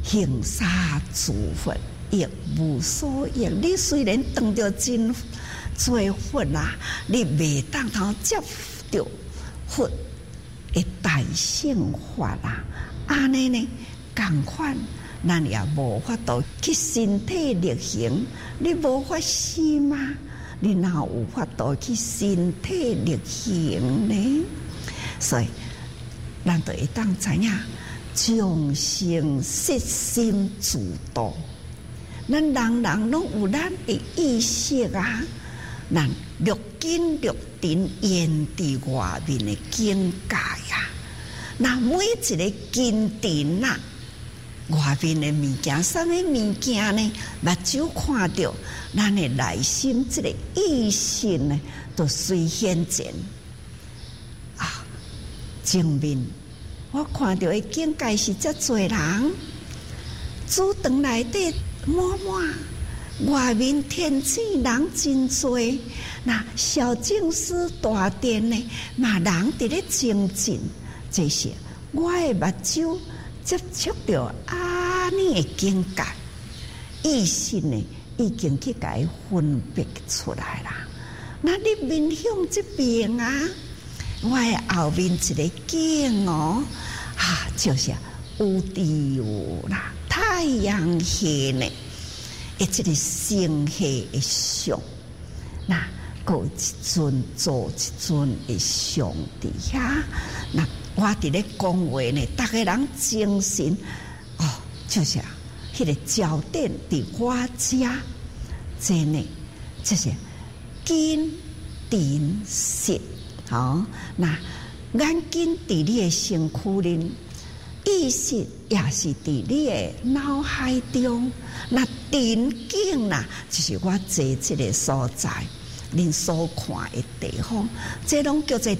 行沙诸佛，亦无所益。你虽然当着真做佛啦，你未当头接着佛的大乘法啦，安尼呢，共款，咱也无法度去身体力行。你无法死吗？你哪有法度去身体力行呢？所以，咱就会当知影，众生悉心自度。咱人人拢有咱的意识啊，咱略根略尘现伫外面的境界啊。那每一个根尘啊，外面的物件，什么物件呢？目睭看到，咱的内心这个意识呢，都随现前啊。前面我看到的境界是遮多人，主堂内底满满，外面天井人真多。那小净思大殿呢，嘛人伫咧精进，这些我的目睭接触到安尼的境界，意识呢已经去甲伊分别出来啦。那你面向这边啊，我的后面一个景哦，就是有地有啦，太阳系呢，这个星系的相，那有一尊做一尊的相伫遐，那我伫咧讲话呢，逐个人精神就是迄个焦点伫我家，真呢，就是根尘识。那眼睛伫你的身躯里，意识也是伫你的脑海中。那den境啦，就是我坐这个所在，恁所看的地方，这拢叫做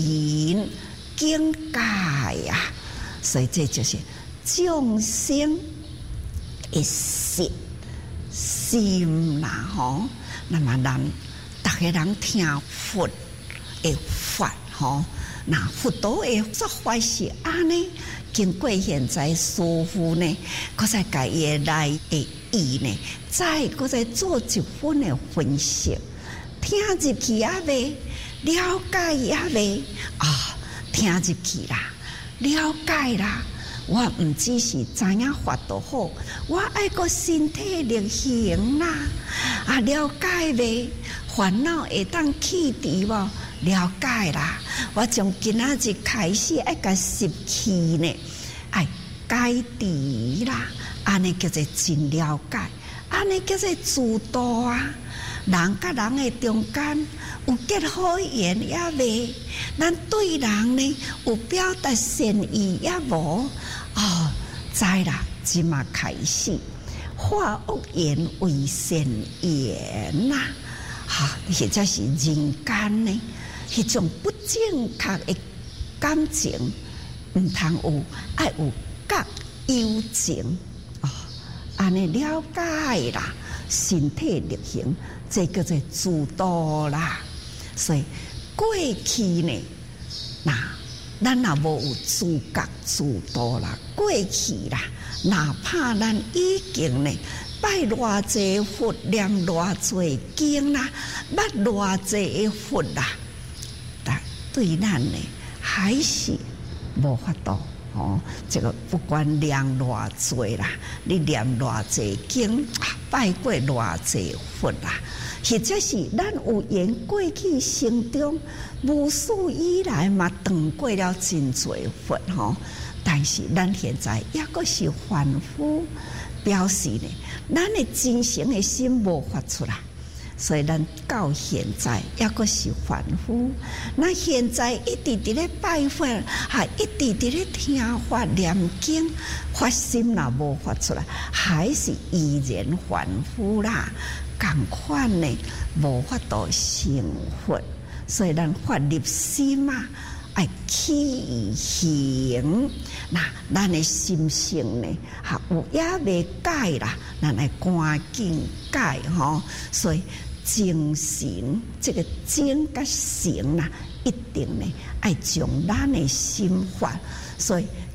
den境界啊。所以这就是众生的识心啦，那么咱逐个人听佛的法，那佛陀的说法是安尼。经过现在师父呢，搁再甲伊的内的意呢，再搁再做一分的分析，听入去也未了解也未听入去啦，了解啦。我毋只是知影法度好，我爱个身体力行啦。了解未？烦恼会当去除无？了解啦。我从今仔日开始爱甲习气呢，爱解除啦。安尼叫做真了解，安尼叫做自度啊。人甲人的中间有结好缘也未？咱对人呢有表达善意也无？知啦，即马开始化恶缘为善缘呐，或者是人间呢，迄种不正确的感情，唔通有，爱有觉有情安尼了解啦，身体力行，这叫做自度啦。所以过去呢，咱也无有自觉自度啦。过去啦，哪怕咱已经呢拜偌济佛，念偌济经啦，捌偌济佛啦，但对咱呢还是无法度。这个不管念偌济啦，你念偌济经，拜过偌济佛啦，或者是咱有缘过去生中无数以来嘛，当过了真多佛但是咱现在也阁是凡夫，表示呢，咱的真诚的心无发出来。所以咱到现在也阁是凡夫，那现在一直伫咧拜佛，一直伫咧听法念经，发心若无发出来，还是依然凡夫啦。共款呢，无法度成佛，所以咱发入心啊，爱起行。那咱的心性呢，有也未改啦，咱来赶紧改所以精神这个精甲神啦，一定呢爱将咱的心法，所以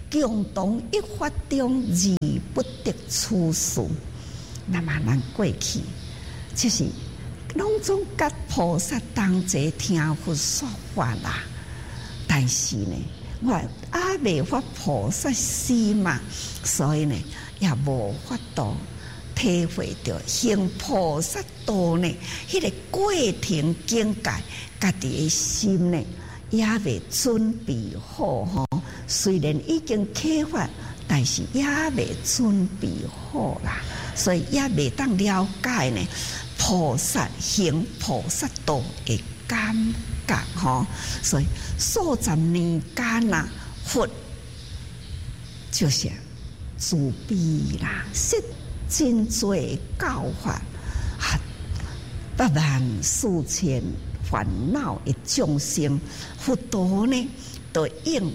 共同一法中而不得出世。那么咱过去就是拢总甲菩萨同齐听佛说法啦，但是呢，我还未发菩萨心嘛，所以呢，也无法度体会到行菩萨道呢，迄个过程境界，家己的心呢也未准备好吼。虽然已经启发，但是也未准备好啦，所以也未当了解呢菩萨行菩萨道的感觉吼。所以数十年间啊，佛就是慈悲啦，说真多教法84000烦恼的众生，佛陀呢就用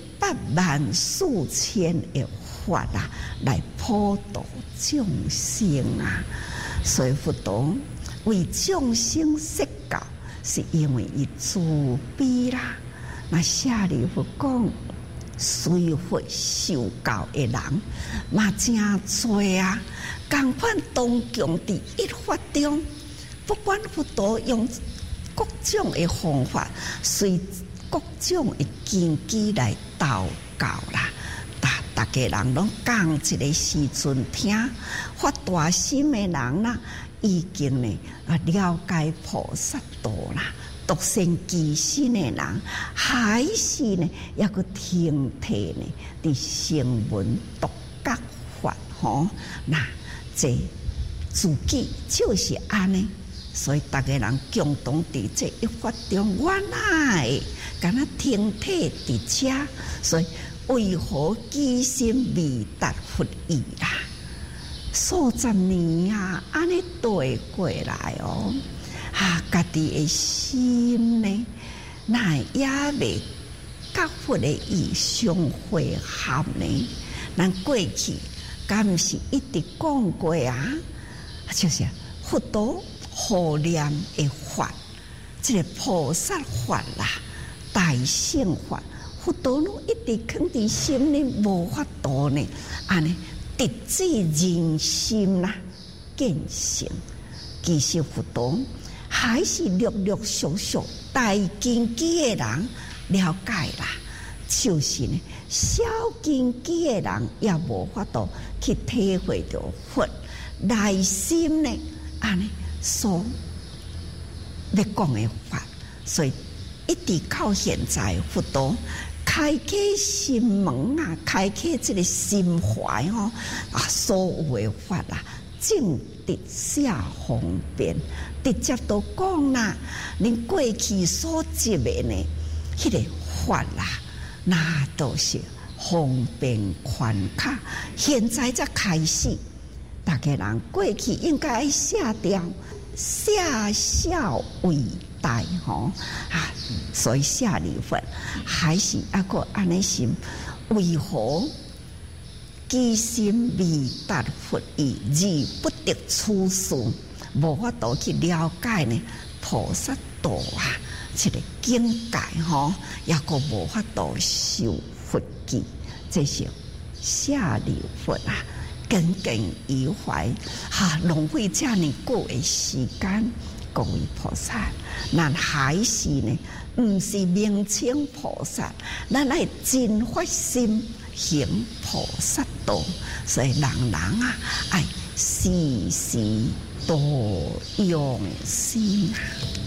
84000的法啊来普度众生啊。所以佛陀为众生说教，是因为伊慈悲啦。那舍利弗讲，随佛受教的人嘛真多啊，同款同共伫一法中，不管佛陀用各种的方法，随各种的根基来祷告啦。大家人拢讲一个时阵听，发大心的人啦，已经呢了解菩萨道啦。独善其身的人，还是呢要个听体呢伫声闻独觉法吼。那这自己就是安尼。所以大家人共同伫这一法中，原来敢若听体伫遮，所以为何其心未达佛意啦？数十年啊，安尼对过来哦，家己的心呢，那也未甲佛的意相会合呢。咱过去敢毋是一直讲过啊？就是佛陀护念的法，这个菩萨法啦，大乘法，佛陀拢一直藏伫心里，无法度呢，安尼直至人心啦见性。其实佛陀还是陆陆续续大根基的人了解啦，就是呢小根基的人也无法度去体会到佛内心呢安尼所要讲的法，所以一直到现在，佛陀开启心门啊，开启这个心怀哦所有的法啊，正直下方便，直接都讲啦。恁过去所接的呢，迄个法啦，那都是方便宽卡。现在才开始，大家人过去应该写掉。下孝为大吼所以舍利弗还是一个安尼心，为何其心未达佛意，而不得出世，无法度去了解呢菩萨道啊，这个境界吼，也个无法度受佛记，这是舍利弗啊。耿耿于怀浪费这么久的时间，各位菩萨，咱还是呢，不是名称菩萨，咱来真发心行菩萨道，所以人啊，爱时时多用心啊。